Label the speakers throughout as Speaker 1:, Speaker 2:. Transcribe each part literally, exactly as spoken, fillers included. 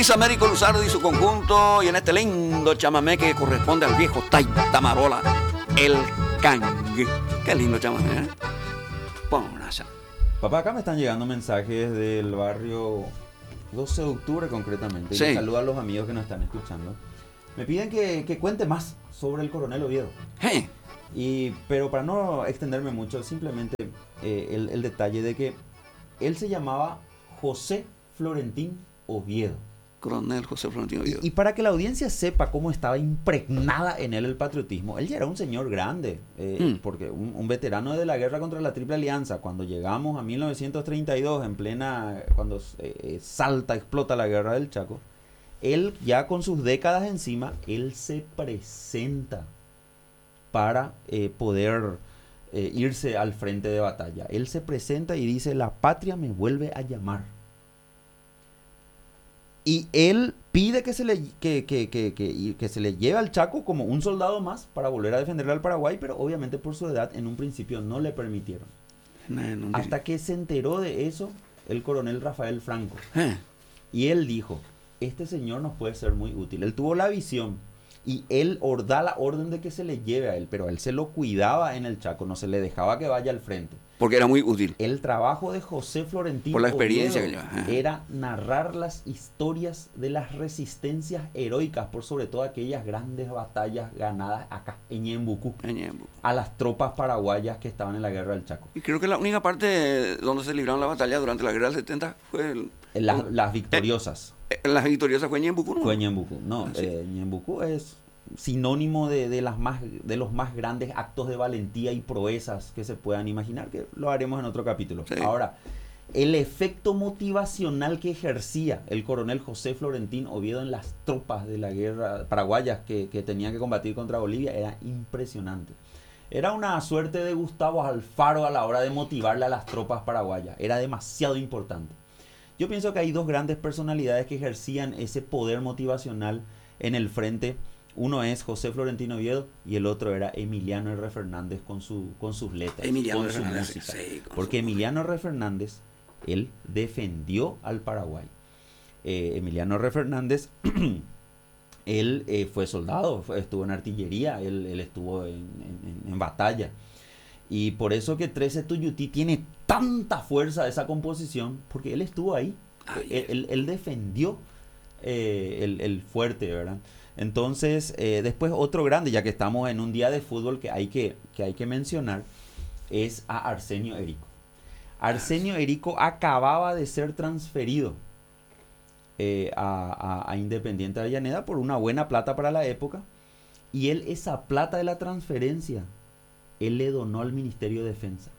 Speaker 1: Américo Luzardo y su conjunto, y en este lindo chamamé que corresponde al viejo Taita Marola, el cangue. Qué lindo chamamé, ¿eh? Pon allá.
Speaker 2: Papá, acá me están llegando mensajes del barrio doce de octubre concretamente.
Speaker 1: Sí.
Speaker 2: Y saludo a los amigos que nos están escuchando. Me piden que, que cuente más sobre el Coronel Oviedo.
Speaker 1: Hey.
Speaker 2: Y, pero para no extenderme mucho, simplemente eh, el, el detalle de que él se llamaba José Florentín Oviedo.
Speaker 1: Coronel José Florentino Oviedo.
Speaker 2: Y, y para que la audiencia sepa cómo estaba impregnada en él el patriotismo, él ya era un señor grande, eh,
Speaker 1: Mm.
Speaker 2: porque un, un veterano de la guerra contra la Triple Alianza. Cuando llegamos a mil novecientos treinta y dos, en plena, cuando eh, salta, explota la guerra del Chaco, él ya con sus décadas encima, él se presenta para eh, poder eh, irse al frente de batalla. Él se presenta y dice: la patria me vuelve a llamar. Y él pide que se, le, que, que, que, que, que se le lleve al Chaco como un soldado más para volver a defenderle al Paraguay, pero obviamente por su edad en un principio no le permitieron.
Speaker 1: No, no,
Speaker 2: Hasta que se enteró de eso el coronel Rafael Franco.
Speaker 1: Eh.
Speaker 2: Y él dijo: este señor nos puede ser muy útil. Él tuvo la visión y él or- da la orden de que se le lleve a él, pero él se lo cuidaba en el Chaco, no se le dejaba que vaya al frente.
Speaker 1: Porque era muy útil.
Speaker 2: El trabajo de José Florentino
Speaker 1: Por la experiencia
Speaker 2: Oviedo
Speaker 1: que lleva. Ajá.
Speaker 2: era narrar las historias de las resistencias heroicas por sobre todo aquellas grandes batallas ganadas acá en Ñembucú
Speaker 1: Ñembucú.
Speaker 2: a las tropas paraguayas que estaban en la guerra del Chaco.
Speaker 1: Y creo que la única parte donde se libraron la batalla durante la guerra del setenta fue el,
Speaker 2: Las, las victoriosas.
Speaker 1: eh, las victoriosas fue en Ñembucú, ¿no?
Speaker 2: Fue Ñembucú. No,
Speaker 1: Ah, sí.
Speaker 2: eh, Ñembucú es sinónimo de, de, las más, de los más grandes actos de valentía y proezas que se puedan imaginar, que lo haremos en otro capítulo.
Speaker 1: Sí.
Speaker 2: Ahora, el efecto motivacional que ejercía el coronel José Florentín Oviedo en las tropas de la guerra paraguayas que, que tenían que combatir contra Bolivia era impresionante. Era una suerte de Gustavo Alfaro a la hora de motivarle a las tropas paraguayas. Era demasiado importante. Yo pienso que hay dos grandes personalidades que ejercían ese poder motivacional en el frente. Uno es José Florentino Oviedo y el otro era Emiliano R. Fernández con, su, con sus letras,
Speaker 1: Emiliano
Speaker 2: con
Speaker 1: R.
Speaker 2: su
Speaker 1: Fernández,
Speaker 2: música.
Speaker 1: sí, con
Speaker 2: Porque
Speaker 1: su-
Speaker 2: Emiliano R. Fernández, él defendió al Paraguay. Eh, Emiliano R. Fernández, él eh, fue soldado, fue- estuvo en artillería, él, él estuvo en, en- en batalla. Y por eso que trece Tuyutí tiene tanta fuerza esa composición, porque él estuvo ahí.
Speaker 1: Ay,
Speaker 2: él, él- él defendió eh, el, el fuerte, ¿verdad? Entonces, eh, después otro grande, ya que estamos en un día de fútbol que hay que, que, hay que mencionar, es a Arsenio Erico. Arsenio Erico acababa de ser transferido eh, a, a- a Independiente Avellaneda por una buena plata para la época, y él esa plata de la transferencia, él le donó al Ministerio de Defensa.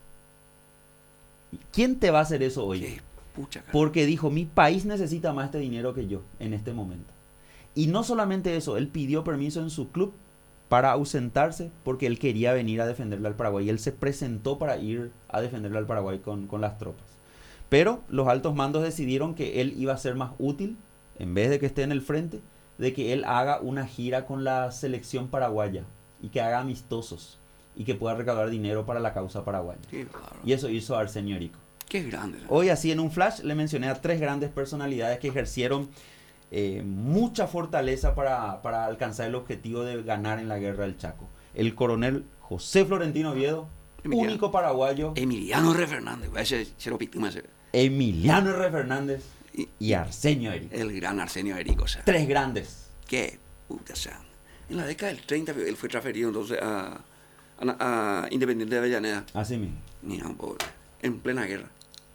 Speaker 2: ¿Quién te va a hacer eso hoy?
Speaker 1: Qué pucha, cara.
Speaker 2: Porque dijo: mi país necesita más este dinero que yo en este momento. Y no solamente eso, él pidió permiso en su club para ausentarse porque él quería venir a defenderle al Paraguay. Y él se presentó para ir a defenderle al Paraguay con, con las tropas. Pero los altos mandos decidieron que él iba a ser más útil, en vez de que esté en el frente, de que él haga una gira con la selección paraguaya y que haga amistosos y que pueda recaudar dinero para la causa paraguaya.
Speaker 1: Qué bárbaro.
Speaker 2: Y eso hizo Arsenio Erico.
Speaker 1: Qué grande. ¿no?
Speaker 2: Hoy así en un flash le mencioné a tres grandes personalidades que ejercieron eh, mucha fortaleza para, para alcanzar el objetivo de ganar en la guerra del Chaco. El coronel José Florentino Oviedo,
Speaker 1: Emiliano.
Speaker 2: único paraguayo,
Speaker 1: Emiliano R. Fernández, güey, ese se lo víctima ese.
Speaker 2: Emiliano R. Fernández
Speaker 1: Y,
Speaker 2: y Arsenio Erico.
Speaker 1: el gran Arsenio Erico, o sea.
Speaker 2: Tres grandes.
Speaker 1: Qué puta, o sea. En la década del treinta él fue transferido entonces a, a, a Independiente de Avellaneda.
Speaker 2: Así mismo.
Speaker 1: Mira un poco, en plena guerra.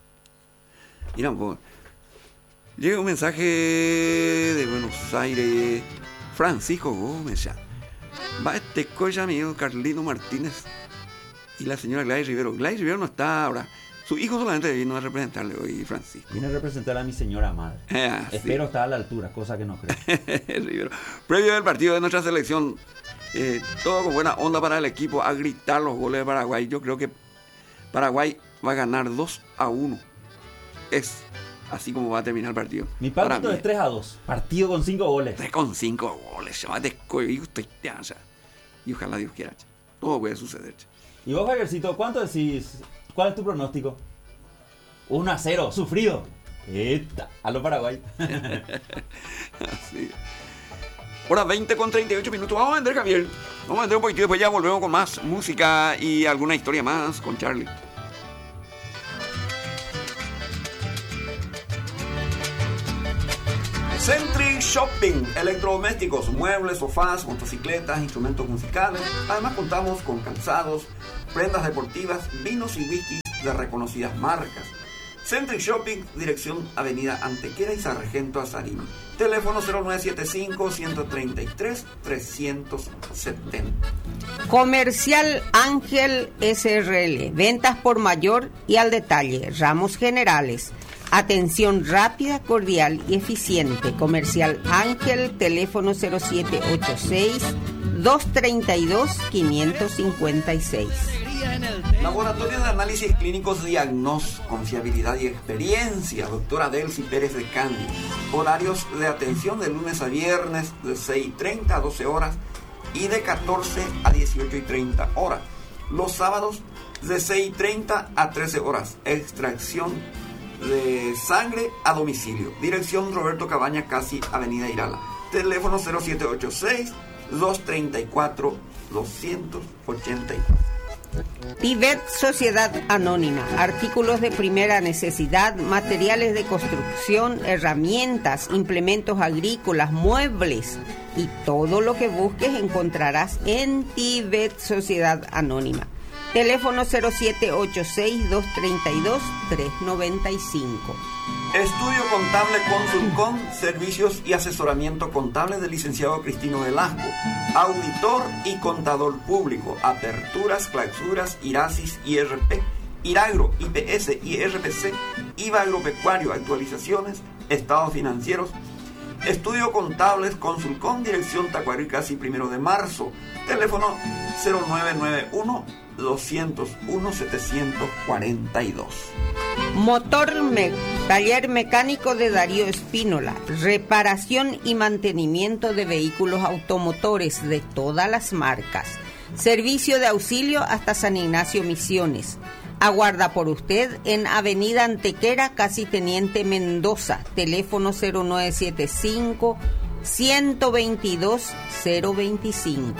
Speaker 1: Mira un poco. Llega un mensaje de Buenos Aires. Francisco Gómez, ya. Va este coche amigo Carlino Martínez y la señora Gladys Rivero. Gladys Rivero no está ahora. Su hijo solamente vino a representarle hoy, Francisco.
Speaker 2: Viene a representar a mi señora madre.
Speaker 1: Ah, sí.
Speaker 2: Espero estar a la altura, cosa que no creo.
Speaker 1: Rivero. Previo del partido de nuestra selección, eh, todo con buena onda para el equipo, a gritar los goles de Paraguay. Yo creo que Paraguay va a ganar dos a uno. Es así como va a terminar el partido.
Speaker 2: Mi
Speaker 1: Para
Speaker 2: pálpito
Speaker 1: mí,
Speaker 2: es tres a dos. Partido con cinco goles.
Speaker 1: tres con cinco goles. Se va a descoger y usted te hace. Y ojalá Dios quiera. che. Todo puede suceder. che.
Speaker 2: Y vos, Javiercito, ¿cuánto decís? ¿Cuál es tu pronóstico? uno a cero, sufrido. Eta, a lo Paraguay.
Speaker 1: Así. Hora veinte con treinta y ocho minutos. Vamos a vender, Javier. Vamos a vender un poquito y después ya volvemos con más música y alguna historia más con Charlie. Centric Shopping, electrodomésticos, muebles, sofás, motocicletas, instrumentos musicales. Además contamos con calzados, prendas deportivas, vinos y whiskies de reconocidas marcas. Centric Shopping, dirección Avenida Antequera y Sargento Azarini. Teléfono cero nueve siete cinco, uno tres tres, tres siete cero.
Speaker 3: Comercial Ángel S R L, ventas por mayor y al detalle, ramos generales. Atención rápida, cordial y eficiente. Comercial Ángel, teléfono cero siete ocho seis, dos tres dos, cinco cinco seis.
Speaker 1: Laboratorio de Análisis Clínicos Diagnos, confiabilidad y experiencia. Doctora Delcy Pérez de Candy. Horarios de atención de lunes a viernes de seis y treinta a doce horas y de catorce a dieciocho y treinta horas. Los sábados de seis y treinta a trece horas. Extracción de sangre a domicilio. Dirección Roberto Cabaña, casi Avenida Irala. Teléfono cero siete ocho seis, dos tres cuatro, dos ocho cuatro.
Speaker 3: Tibet Sociedad Anónima, artículos de primera necesidad, materiales de construcción, herramientas, implementos agrícolas, muebles y todo lo que busques encontrarás en Tibet Sociedad Anónima. Teléfono cero siete ocho seis, dos tres dos, tres nueve cinco.
Speaker 1: Estudio Contable Consulcom, servicios y asesoramiento contable del licenciado Cristino Velasco, auditor y contador público, aperturas, clausuras, IRASIS, I R P, IRAGRO, I P S, I R P C, I V A agropecuario, actualizaciones, estados financieros. Estudio Contables Consulcom, dirección Tacuarí, casi primero de marzo. Teléfono cero nueve nueve uno, dos cero uno, siete cuatro dos.
Speaker 3: Motor Me- Taller Mecánico de Darío Espínola, reparación y mantenimiento de vehículos automotores de todas las marcas. Servicio de auxilio hasta San Ignacio Misiones. Aguarda por usted en Avenida Antequera, casi Teniente Mendoza. Teléfono cero nueve siete cinco, uno dos dos, cero dos cinco.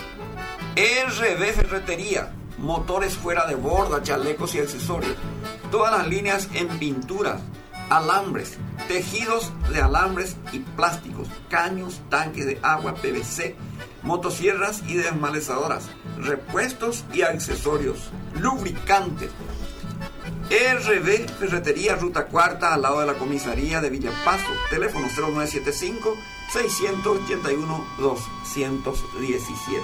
Speaker 1: R B Ferretería, motores fuera de borda, chalecos y accesorios. Todas las líneas en pinturas, alambres, tejidos de alambres y plásticos, caños, tanques de agua, P V C, motosierras y desmalezadoras, repuestos y accesorios, lubricantes. R B Ferretería, Ruta Cuarta, al lado de la comisaría de Villapaso. Teléfono cero nueve siete cinco, seis ocho uno, dos uno siete.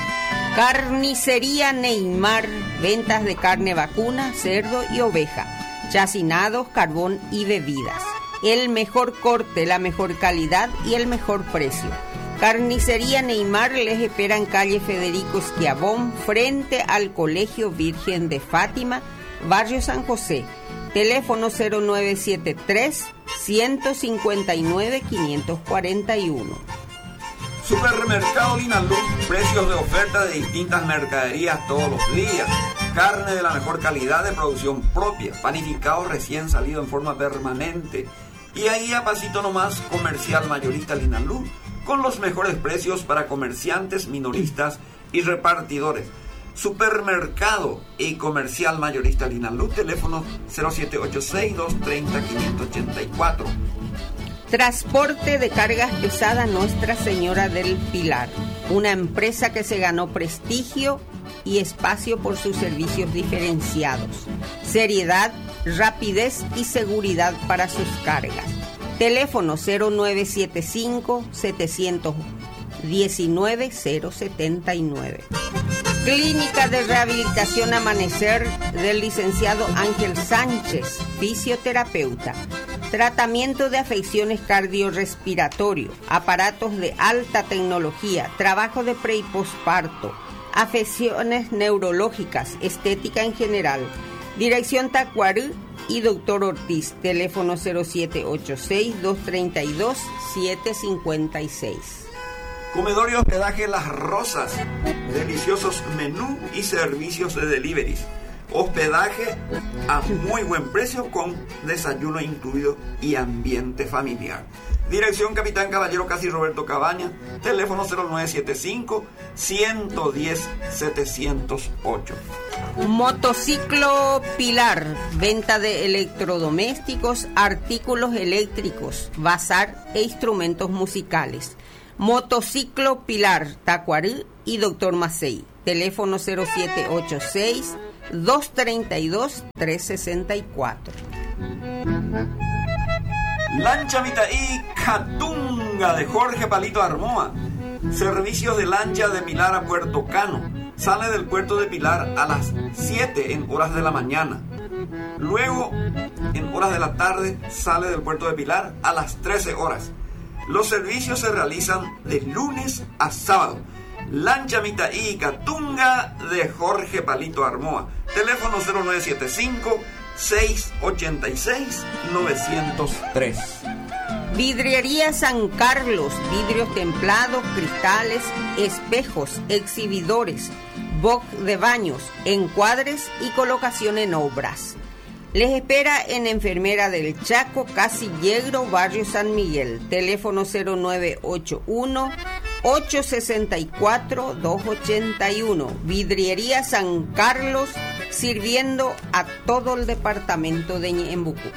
Speaker 3: Carnicería Neymar, ventas de carne vacuna, cerdo y oveja, chacinados, carbón y bebidas. El mejor corte, la mejor calidad y el mejor precio. Carnicería Neymar les espera en calle Federico Esquiabón, frente al Colegio Virgen de Fátima, Barrio San José. Teléfono cero nueve siete tres, uno cinco nueve, cinco cuatro uno.
Speaker 1: Supermercado Linaluz, precios de oferta de distintas mercaderías todos los días. Carne de la mejor calidad de producción propia, panificado recién salido en forma permanente. Y ahí a pasito nomás, Comercial Mayorista Linaluz, con los mejores precios para comerciantes, minoristas y repartidores. Supermercado y Comercial Mayorista Linaluz, teléfono cero siete ocho seis, dos tres cero, cinco ocho cuatro.
Speaker 3: Transporte de cargas pesadas Nuestra Señora del Pilar, una empresa que se ganó prestigio y espacio por sus servicios diferenciados, seriedad, rapidez y seguridad para sus cargas. Teléfono cero nueve siete cinco, siete uno nueve, cero siete nueve. Clínica de Rehabilitación Amanecer del licenciado Ángel Sánchez, fisioterapeuta. Tratamiento de afecciones cardiorrespiratorio, aparatos de alta tecnología, trabajo de pre y posparto, afecciones neurológicas, estética en general. Dirección Tacuarí y Doctor Ortiz. Teléfono cero siete ocho seis, dos tres dos, siete cinco seis.
Speaker 1: Comedor y hospedaje Las Rosas, deliciosos menú y servicios de deliveries. hospedaje a muy buen precio con desayuno incluido y ambiente familiar. Dirección Capitán Caballero Casi Roberto Cabaña, teléfono cero nueve siete cinco, uno uno cero, siete cero ocho.
Speaker 3: Motociclo Pilar, venta de electrodomésticos, artículos eléctricos, bazar e instrumentos musicales. Motociclo Pilar, Tacuarí y Doctor Macei, teléfono cero siete ocho seis, dos tres dos, tres seis cuatro.
Speaker 1: Lancha Vitaí Catunga de Jorge Palito Armoa. Servicios de lancha de Pilar a Puerto Cano. Sale del puerto de Pilar a las siete en horas de la mañana. Luego, en horas de la tarde, sale del puerto de Pilar a las trece horas. Los servicios se realizan de lunes a sábado. Lancha Vitaí Catunga de Jorge Palito Armoa. Teléfono cero nueve siete cinco, seis ocho seis, nueve cero tres.
Speaker 3: Vidriería San Carlos, vidrios templados, cristales, espejos, exhibidores, box de baños, encuadres y colocación en obras. Les espera en Enfermera del Chaco, Casi Yegro, Barrio San Miguel. Teléfono cero nueve ocho uno, ocho seis cuatro, dos ocho uno. Vidriería San Carlos, sirviendo a todo el departamento de Ñembucú.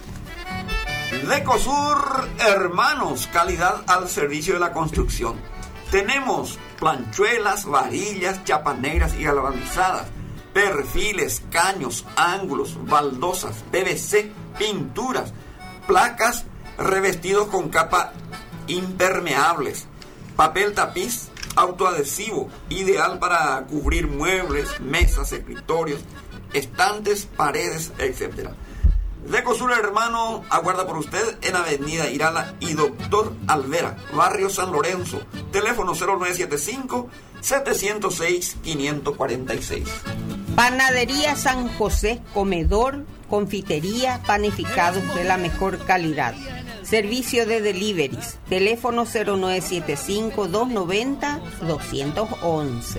Speaker 1: Decosur Hermanos, calidad al servicio de la construcción. Tenemos planchuelas, varillas, chapaneras y galvanizadas, perfiles, caños, ángulos, baldosas, P V C, pinturas, placas, revestidos con capa impermeables, papel tapiz autoadhesivo, ideal para cubrir muebles, mesas, escritorios, estantes, paredes, etcétera. Decosur Hermano aguarda por usted en Avenida Irala y Doctor Alvera, Barrio San Lorenzo. Teléfono cero nueve siete cinco, siete cero seis, cinco cuatro seis.
Speaker 3: Panadería San José, comedor, confitería, panificados de la mejor calidad. Servicio de deliveries. Teléfono cero nueve siete cinco, dos nueve cero, dos once.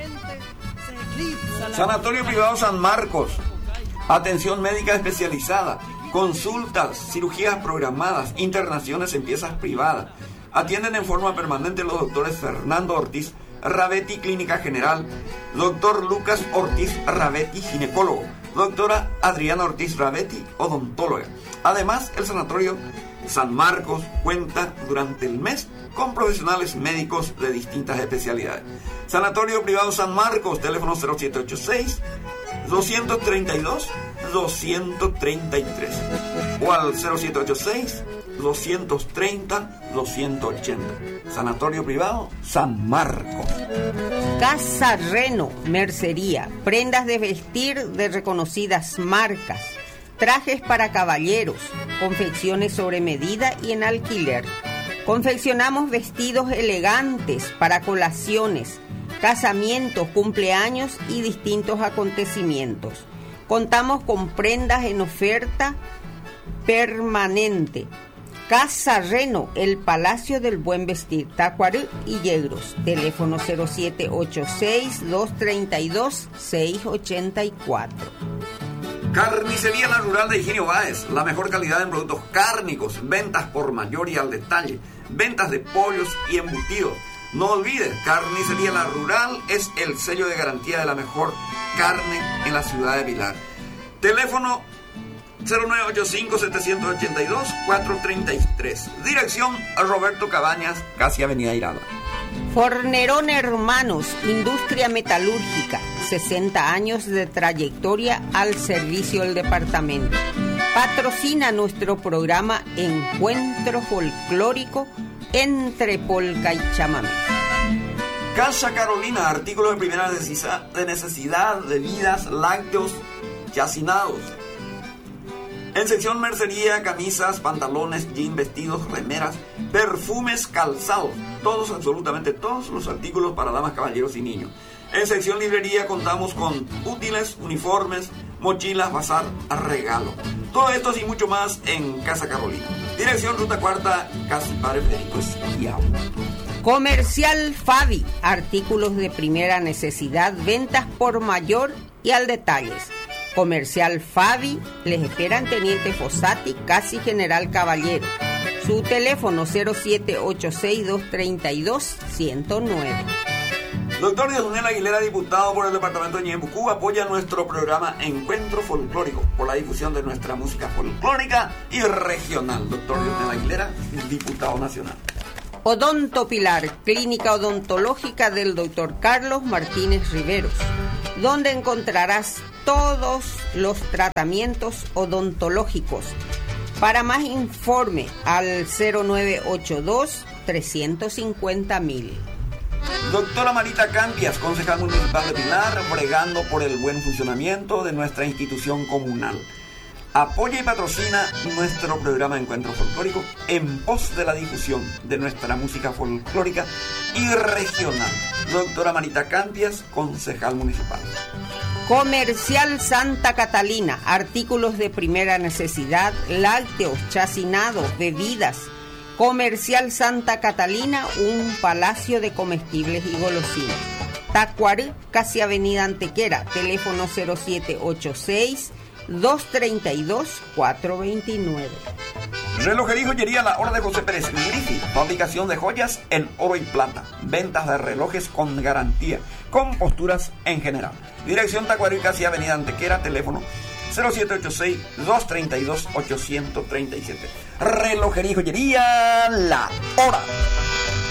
Speaker 1: Sanatorio Privado San Marcos. Atención médica especializada, consultas, cirugías programadas, internaciones en piezas privadas. Atienden en forma permanente los doctores Fernando Ortiz Ravetti, Clínica General, doctor Lucas Ortiz Ravetti, ginecólogo, doctora Adriana Ortiz Ravetti, odontóloga. Además, el Sanatorio San Marcos cuenta durante el mes con profesionales médicos de distintas especialidades. Sanatorio Privado San Marcos, teléfono cero siete ocho seis, dos tres dos, dos tres tres o al cero siete ocho seis, dos tres cero, dos ocho cero. Sanatorio Privado San Marcos.
Speaker 3: Casa Reno, mercería, prendas de vestir de reconocidas marcas, trajes para caballeros, confecciones sobre medida y en alquiler. Confeccionamos vestidos elegantes para colaciones, casamientos, cumpleaños y distintos acontecimientos. Contamos con prendas en oferta permanente. Casa Reno, el Palacio del Buen Vestir, Tacuarí y Yegros. Teléfono cero siete ocho seis, dos tres dos, seis ocho cuatro.
Speaker 1: Carnicería La Rural de Higinio Báez, la mejor calidad en productos cárnicos, ventas por mayor y al detalle, ventas de pollos y embutidos. No olvides, Carnicería La Rural es el sello de garantía de la mejor carne en la ciudad de Pilar. Teléfono cero nueve ocho cinco, siete ocho dos, cuatro tres tres. Dirección Roberto Cabañas, casi Avenida Irala.
Speaker 3: Fornerón Hermanos, industria metalúrgica, sesenta años de trayectoria al servicio del departamento. Patrocina nuestro programa Encuentro Folclórico entre polca y chamamé.
Speaker 1: Casa Carolina, artículos de primera necesidad, de necesidad, bebidas, lácteos, chacinados. En sección mercería, camisas, pantalones, jeans, vestidos, remeras, perfumes, calzados. Todos, absolutamente todos los artículos para damas, caballeros y niños. En sección librería contamos con útiles, uniformes, mochilas, bazar, regalo. Todo esto y mucho más en Casa Carolina. Dirección Ruta Cuarta, Casi Padre Federico Esquiao.
Speaker 3: Comercial Fabi, artículos de primera necesidad, ventas por mayor y al detalles. Comercial Fabi les espera en Teniente Fossati, casi General Caballero. Su teléfono cero siete ocho seis, dos tres dos, uno cero nueve.
Speaker 1: Doctor Diosdonel Aguilera, diputado por el departamento de Ñeembucú, apoya nuestro programa Encuentro Folclórico por la difusión de nuestra música folclórica y regional. Doctor Diosdonel Aguilera, diputado nacional.
Speaker 3: Odonto Pilar, clínica odontológica del doctor Carlos Martínez Riveros, donde encontrarás todos los tratamientos odontológicos. Para más informe al cero nueve ocho dos, tres cinco cero mil.
Speaker 1: Doctora Marita Campias, concejal municipal de Pilar, bregando por el buen funcionamiento de nuestra institución comunal. Apoya y patrocina nuestro programa Encuentro Folclórico en pos de la difusión de nuestra música folclórica y regional. Doctora Marita Campias, concejal municipal.
Speaker 3: Comercial Santa Catalina, artículos de primera necesidad, lácteos, chacinados, bebidas. Comercial Santa Catalina, un palacio de comestibles y golosinas. Tacuarí, casi Avenida Antequera, teléfono cero siete ocho seis, dos tres dos, cuatro dos nueve.
Speaker 1: Relojería y joyería La Hora de José Pérez Grifi, fabricación de joyas en oro y plata, ventas de relojes con garantía, con posturas en general. Dirección Tacuarí, casi Avenida Antequera, teléfono cero siete ocho seis, dos tres dos, ocho tres siete. Relojería y joyería La Hora.